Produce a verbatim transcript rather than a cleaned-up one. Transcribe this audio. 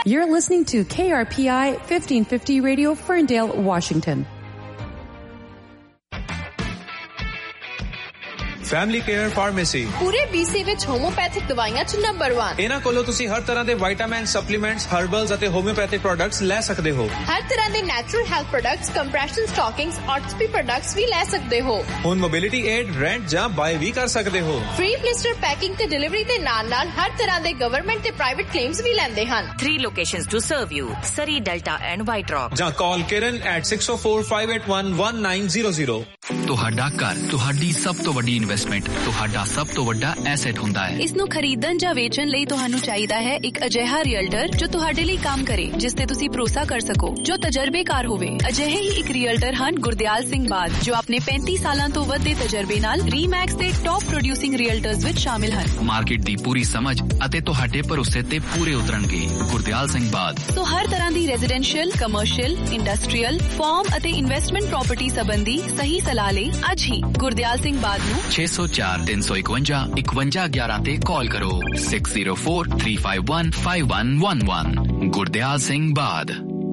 You're listening to K R P I fifteen fifty Radio, Ferndale, Washington. Family care pharmacy ਪੂਰੇ BC ਵਿੱਚ homeopathic ਦਵਾਈਆਂ ਚ number ਇੱਕ। ਇਹਨਾਂ ਕੋਲੋਂ ਤੁਸੀਂ ਹਰ ਤਰ੍ਹਾਂ ਦੇ ਵਿਟਾਮਿਨ, ਸਪਲੀਮੈਂਟਸ, ਹਰਬਲਸ ਅਤੇ ਹੋਮਿਓਪੈਥਿਕ ਪ੍ਰੋਡਕਟਸ ਲੈ ਸਕਦੇ ਹੋ। ਹਰ ਤਰ੍ਹਾਂ ਦੇ natural health products, compression ਸਟਾਕਿੰਗਸ, ਆਰਥੋਪੀ products ਵੀ ਲੈ ਸਕਦੇ ਹੋ। ਹੁਣ ਮੋਬਿਲਿਟੀ ਏਡ, ਰੈਂਟ ਜਾਂ ਬਾਏ ਵੀ ਕਰ ਸਕਦੇ ਹੋ। ਫ੍ਰੀ ਬਲਿਸਟਰ ਪੈਕਿੰਗ ਤੇ ਡਿਲੀਵਰੀ ਦੇ ਨਾਲ ਨਾਲ ਹਰ ਤਰ੍ਹਾਂ ਦੇ ਗਵਰਨਮੈਂਟ ਤੇ ਪ੍ਰਾਈਵੇਟ ਕਲੇਮਸ ਵੀ ਲੈਂਦੇ ਹਨ। Three locations to serve you: Surrey, Delta and White Rock. ਜਾਂ ਕਾਲ ਕਿਰਨ at six oh four, five eight one, one nine zero zero। ਤੁਹਾਡਾ ਘਰ ਤੁਹਾਡੀ ਸਭ ਤੋਂ ਵੱਡੀ ਇਨਵੈਸਟਮੈਂਟ, ਤੁਹਾਡਾ ਸਭ ਤੋਂ ਵੱਡਾ ਐਸੈਟ ਹੁੰਦਾ ਹੈ। ਇਸ ਨੂੰ ਖਰੀਦਣ ਜਾਂ ਵੇਚਣ ਲਈ ਤੁਹਾਨੂੰ ਚਾਹੀਦਾ ਹੈ ਇੱਕ ਅਜਿਹਾ ਰੀਅਲਟਰ ਜੋ ਤੁਹਾਡੇ ਲਈ ਕੰਮ ਕਰੇ, ਜਿਸ ਤੇ ਤੁਸੀਂ ਭਰੋਸਾ ਕਰ ਸਕੋ, ਜੋ ਤਜਰਬੇਕਾਰ ਹੋਵੇ। ਅਜਿਹੇ ਹੀ ਇੱਕ ਰੀਅਲਟਰ ਹਨ ਗੁਰਦਿਆਲ ਸਿੰਘ ਬਾਦ, ਜੋ ਆਪਣੇ ਪੈਂਤੀ ਸਾਲਾਂ ਤੋਂ ਵੱਧ ਦੇ ਤਜਰਬੇ ਨਾਲ ਰੀਮੈਕਸ ਦੇ ਟੌਪ ਪ੍ਰੋਡਿਊਸਿੰਗ ਰੀਅਲਟਰਸ ਵਿੱਚ ਸ਼ਾਮਿਲ ਹਨ। ਮਾਰਕੀਟ ਦੀ ਪੂਰੀ ਸਮਝ ਅਤੇ ਤੁਹਾਡੇ ਭਰੋਸੇ ਤੇ ਪੂਰੇ ਉਤਰਨਗੇ। ਗੁਰਦਿਆਲ ਸਿੰਘ ਬਾਦ। ਸੋ ਹਰ ਤਰ੍ਹਾਂ ਦੀ ਰੈਜ਼ੀਡੈਂਸ਼ੀਅਲ, ਕਮਰਸ਼ੀਅਲ, ਇੰਡਸਟਰੀਅਲ, ਫਾਰਮ ਅਤੇ ਇਨਵੈਸਟਮੈਂਟ ਪ੍ਰਾਪਰਟੀ ਸੰਬੰਧੀ ਸਹੀ ਸਲਾਹ ਲਈ ਅੱਜ ਹੀ ਗੁਰਦਿਆਲ ਸਿੰਘ ਬਾਦ ਨੂੰ ਛੇ ਸੌ ਚਾਰ, ਤਿੰਨ ਸੌ ਇਕਵੰਜਾ, ਇਕਵੰਜਾ ਗਿਆਰਾਂ ਤੇ ਕਾਲ ਕਰੋ। six oh four, three five one, five one one one। Gurdial Singh ਬਾਦ।